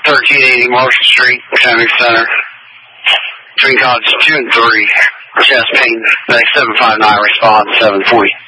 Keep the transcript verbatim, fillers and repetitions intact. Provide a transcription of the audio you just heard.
thirteen eighty Marshall Street, County Center. Between columns two and three. Chest pain. Next seven five nine, respond seven forty.